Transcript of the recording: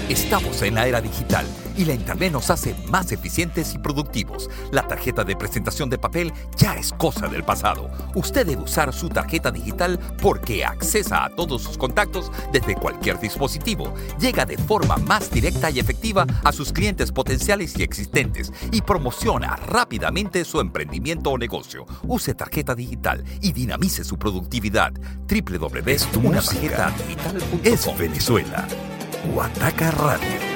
Estamos en la era digital y la Internet nos hace más eficientes y productivos. La tarjeta de presentación de papel ya es cosa del pasado. Usted debe usar su tarjeta digital porque accesa a todos sus contactos desde cualquier dispositivo. Llega de forma más directa y efectiva a sus clientes potenciales y existentes y promociona rápidamente su emprendimiento o negocio. Use tarjeta digital y dinamice su productividad. www.unatarjetadigital.com. Es Venezuela. Guataca Radio.